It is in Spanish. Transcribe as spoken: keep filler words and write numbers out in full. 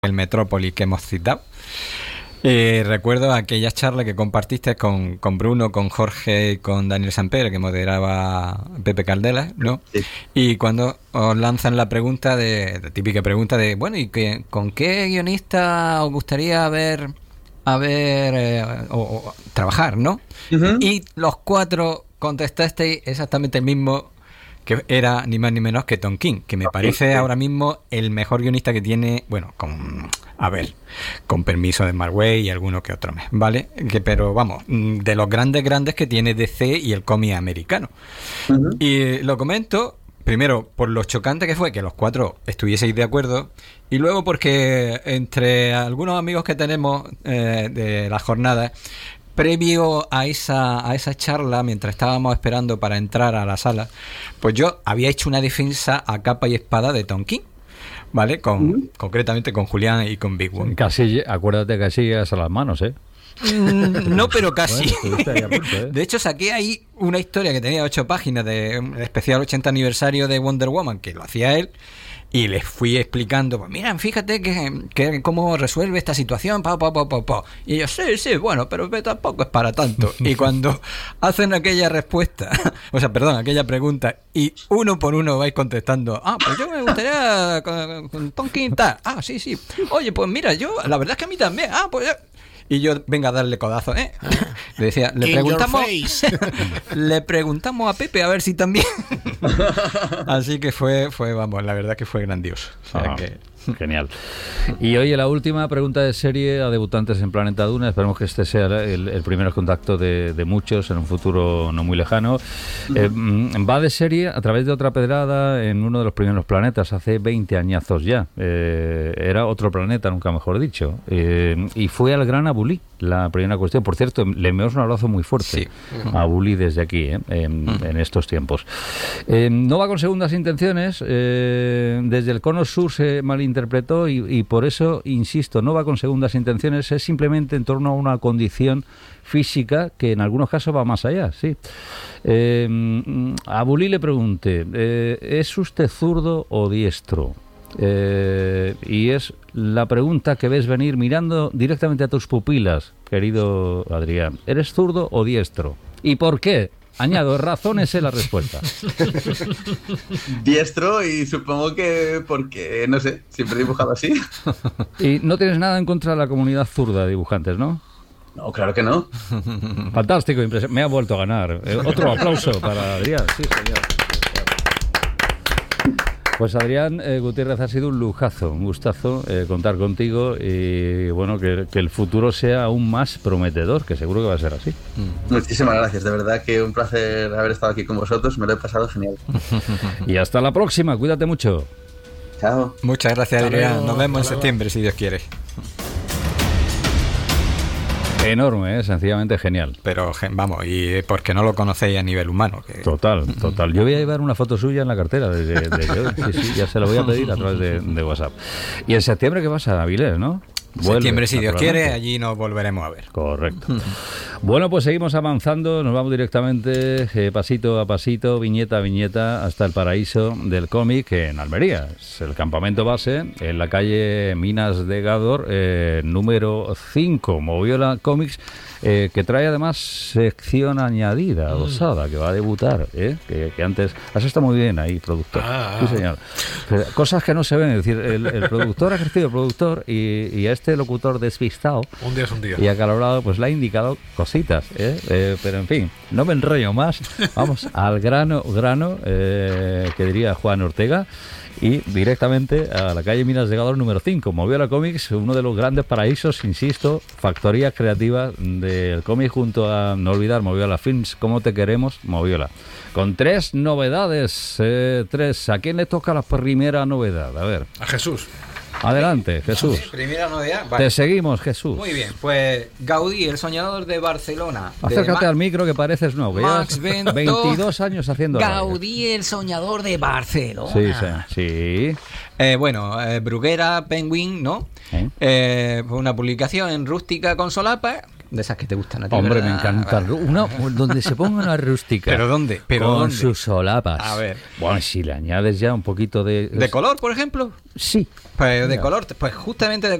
el Metrópolis que hemos citado. Eh, recuerdo aquella charla que compartiste con, con Bruno, con Jorge y con Daniel Samper, que moderaba Pepe Caldela, ¿no? Sí. Y cuando os lanzan la pregunta, de la típica pregunta de, bueno, ¿y qué, con qué guionista os gustaría ver, a ver eh, o, o trabajar, ¿no? Uh-huh. Y los cuatro contestasteis exactamente el mismo, que era ni más ni menos que Tom King, que me parece ahora mismo el mejor guionista que tiene, bueno, con, a ver, con permiso de Marway y alguno que otro más, ¿vale? Que, pero vamos, de los grandes grandes que tiene D C y el cómic americano. Uh-huh. Y lo comento, primero, por lo chocante que fue que los cuatro estuvieseis de acuerdo, y luego porque entre algunos amigos que tenemos eh, de las jornadas, previo a esa a esa charla, mientras estábamos esperando para entrar a la sala, pues yo había hecho una defensa a capa y espada de Tom King, ¿vale? Con, uh-huh. Concretamente con Julián y con Big One. Casi, acuérdate que así llegas a las manos, ¿eh? Mm, no, pero casi. Bueno, ahí a punto, ¿eh? De hecho, saqué ahí una historia que tenía ocho páginas de un especial ochenta aniversario de Wonder Woman, que lo hacía él. Y les fui explicando, pues miren, fíjate que, que cómo resuelve esta situación, pa, pa, pa, pa, pa. Y ellos, sí, sí, bueno, pero tampoco es para tanto. Y cuando hacen aquella respuesta, o sea, perdón, aquella pregunta, y uno por uno vais contestando, ah, pues yo me gustaría con, con Tom King tal, ah, sí, sí. Oye, pues mira, yo, la verdad es que a mí también, ah, pues yo... Y yo, venga a darle codazo, ¿eh? Le decía, le preguntamos le preguntamos a Pepe a ver si también. Así que fue, fue, vamos, la verdad que fue grandioso. O sea, ah, que... Genial. Y oye, la última pregunta de serie a debutantes en Planeta Duna. Esperemos que este sea el, el primer contacto de, de muchos en un futuro no muy lejano. Eh, va de serie a través de otra pedrada en uno de los primeros planetas, hace veinte añazos ya. Eh, era otro planeta, nunca mejor dicho. Eh, y fue al gran Abulí, la primera cuestión. Por cierto, le enviamos un abrazo muy fuerte sí. a Abulí desde aquí, eh, en, uh-huh. en estos tiempos. Eh, no va con segundas intenciones. Eh, desde el cono sur se malinterpretó y, y por eso, insisto, no va con segundas intenciones, es simplemente en torno a una condición física que en algunos casos va más allá, sí. Eh, a Bulí le pregunté, eh, ¿es usted zurdo o diestro? Eh, y es la pregunta que ves venir mirando directamente a tus pupilas, querido Adrián. ¿Eres zurdo o diestro? ¿Y por qué? Añado, razones en la respuesta. Diestro, y supongo que porque, no sé, siempre he dibujado así. Y no tienes nada en contra de la comunidad zurda de dibujantes, ¿no? No, claro que no. Fantástico, impresionante. Me ha vuelto a ganar. Eh, otro aplauso para Adrián. Sí, señor. Pues Adrián eh, Gutiérrez, ha sido un lujazo, un gustazo eh, contar contigo y bueno, que, que el futuro sea aún más prometedor, que seguro que va a ser así. Muchísimas gracias, de verdad que un placer haber estado aquí con vosotros, me lo he pasado genial. Y hasta la próxima, cuídate mucho. Chao. Muchas gracias, Adrián, nos vemos en septiembre si Dios quiere. Enorme, ¿eh? Sencillamente genial. Pero vamos, y porque no lo conocéis a nivel humano. Que... Total, total. Yo voy a llevar una foto suya en la cartera desde, desde hoy. Sí, sí, ya se lo voy a pedir a través de, de WhatsApp. Y en septiembre, ¿qué pasa? Avilés, ¿no? Vuelve, septiembre, si Dios quiere, allí nos volveremos a ver. Correcto. Bueno, pues seguimos avanzando, nos vamos directamente eh, pasito a pasito, viñeta a viñeta, hasta el paraíso del cómic en Almería. Es el campamento base en la calle Minas de Gádor, eh, número cinco, Moviola Comics, eh, que trae además sección añadida, osada, que va a debutar, ¿eh? que, que antes... Has estado muy bien ahí, productor. Ah, sí, señor. Pero cosas que no se ven, es decir, el, el productor ha crecido, el productor, y, y a este locutor despistado un día es un día. Y acalorado, pues le ha indicado cositas, ¿eh? Eh, pero en fin, no me enrollo más. Vamos al grano, grano, eh, que diría Juan Ortega. Y directamente a la calle Minas de Gádor número cinco, Moviola Comics, uno de los grandes paraísos, insisto, factorías creativas del cómic, junto a, no olvidar, Moviola Films, como te queremos, Moviola. Con tres novedades, eh, tres. ¿A quién le toca la primera novedad? A ver. A Jesús. Adelante, Jesús. Sí, primera novedad. Vale. Te seguimos, Jesús. Muy bien, pues Gaudí, el soñador de Barcelona. Acércate de al micro, que pareces nuevo. Que Max llevas veintidós años haciendo Gaudí, radio. El soñador de Barcelona. Sí, sí. sí. Eh, bueno, eh, Bruguera, Penguin, ¿no? ¿Eh? Eh, una publicación en rústica con solapa, De esas que te gustan a ti. Hombre, ¿verdad? me encanta. Una, donde se ponga una rústica. ¿Pero dónde? ¿Pero con dónde? sus solapas. A ver. Bueno, si le añades ya un poquito de... ¿De color, por ejemplo? Sí. Pues de Ya. color, pues justamente de